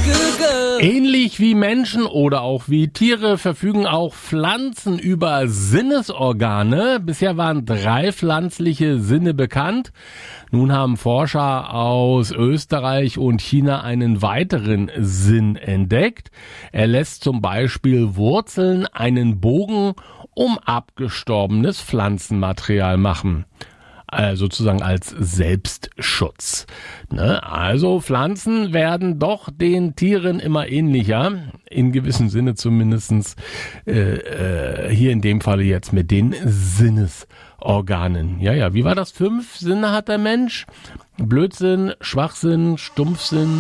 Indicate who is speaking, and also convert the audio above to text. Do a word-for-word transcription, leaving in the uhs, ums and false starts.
Speaker 1: Ähnlich wie Menschen oder auch wie Tiere verfügen auch Pflanzen über Sinnesorgane. Bisher waren drei pflanzliche Sinne bekannt. Nun haben Forscher aus Österreich und China einen weiteren Sinn entdeckt. Er lässt zum Beispiel Wurzeln einen Bogen um abgestorbenes Pflanzenmaterial machen. Äh, sozusagen als Selbstschutz. Ne? Also Pflanzen werden doch den Tieren immer ähnlicher, in gewissem Sinne zumindestens äh, äh, hier in dem Falle jetzt mit den Sinnesorganen. Ja, ja, wie war das? Fünf Sinne hat der Mensch? Blödsinn, Schwachsinn, Stumpfsinn,